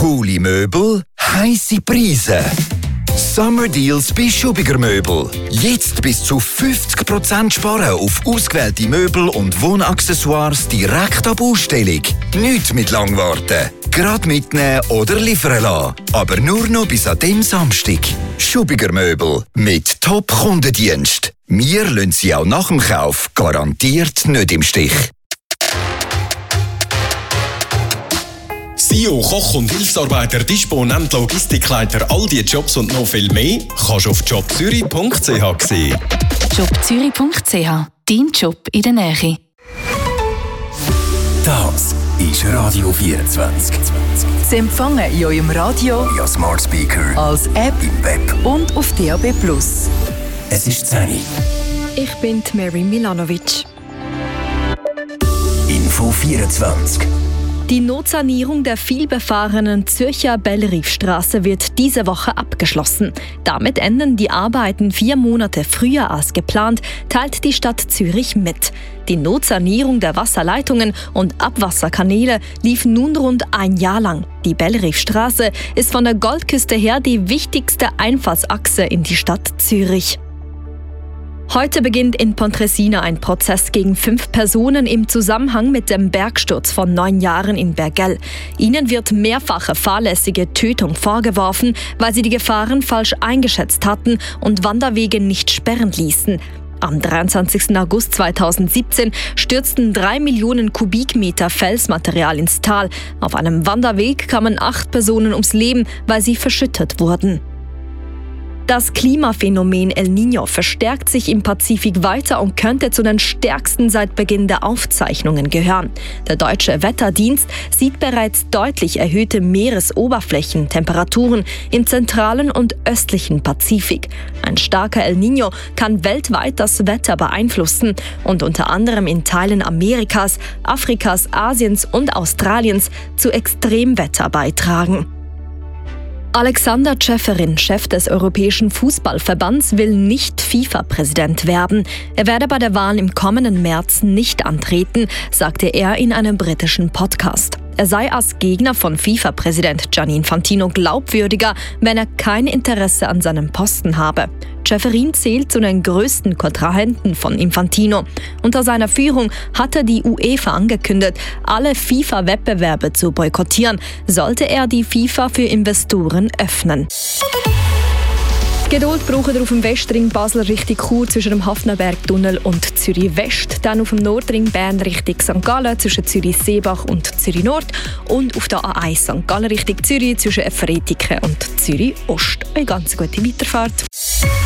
Coole Möbel, heisse Preise. Summer Deals bei Schubiger Möbel. Jetzt bis zu 50% sparen auf ausgewählte Möbel und Wohnaccessoires direkt ab Ausstellung. Nicht mit lang warten. Gerade mitnehmen oder liefern lassen. Aber nur noch bis an dem Samstag. Schubiger Möbel mit Top-Kundendienst. Wir lassen Sie auch nach dem Kauf garantiert nicht im Stich. CEO, Koch und Hilfsarbeiter, Disponent, Logistikleiter, all diese Jobs und noch viel mehr kannst du auf jobzürich.ch sehen. jobzürich.ch, dein Job in der Nähe. Das ist Radio 24. Sie empfangen in eurem Radio, via Smart Speaker, als App im Web und auf DAB+. Es ist 10 Uhr. Ich bin Mary Milanovic. Info 24. Die Notsanierung der vielbefahrenen Zürcher Bellerive-Straße wird diese Woche abgeschlossen. Damit enden die Arbeiten 4 Monate früher als geplant, teilt die Stadt Zürich mit. Die Notsanierung der Wasserleitungen und Abwasserkanäle lief nun rund 1 Jahr lang. Die Bellerive-Straße ist von der Goldküste her die wichtigste Einfallsachse in die Stadt Zürich. Heute beginnt in Pontresina ein Prozess gegen 5 Personen im Zusammenhang mit dem Bergsturz von 9 Jahren in Bergell. Ihnen wird mehrfache fahrlässige Tötung vorgeworfen, weil sie die Gefahren falsch eingeschätzt hatten und Wanderwege nicht sperren ließen. Am 23. August 2017 stürzten 3 Millionen Kubikmeter Felsmaterial ins Tal. Auf einem Wanderweg kamen 8 Personen ums Leben, weil sie verschüttet wurden. Das Klimaphänomen El Niño verstärkt sich im Pazifik weiter und könnte zu den stärksten seit Beginn der Aufzeichnungen gehören. Der Deutsche Wetterdienst sieht bereits deutlich erhöhte Meeresoberflächentemperaturen im zentralen und östlichen Pazifik. Ein starker El Niño kann weltweit das Wetter beeinflussen und unter anderem in Teilen Amerikas, Afrikas, Asiens und Australiens zu Extremwetter beitragen. Alexander Ceferin, Chef des Europäischen Fußballverbands, will nicht FIFA-Präsident werden. Er werde bei der Wahl im kommenden März nicht antreten, sagte er in einem britischen Podcast. Er sei als Gegner von FIFA-Präsident Gianni Infantino glaubwürdiger, wenn er kein Interesse an seinem Posten habe. Ceferin zählt zu den größten Kontrahenten von Infantino. Unter seiner Führung hatte die UEFA angekündigt, alle FIFA-Wettbewerbe zu boykottieren, sollte er die FIFA für Investoren öffnen. Geduld brauchen wir auf dem Westring Basel Richtung Chur zwischen dem Hafnerberg-Tunnel und Zürich West, dann auf dem Nordring Bern Richtung St. Gallen zwischen Zürich-Seebach und Zürich Nord und auf der A1 St. Gallen Richtung Zürich zwischen Efretiken und Zürich Ost. Eine ganz gute Weiterfahrt.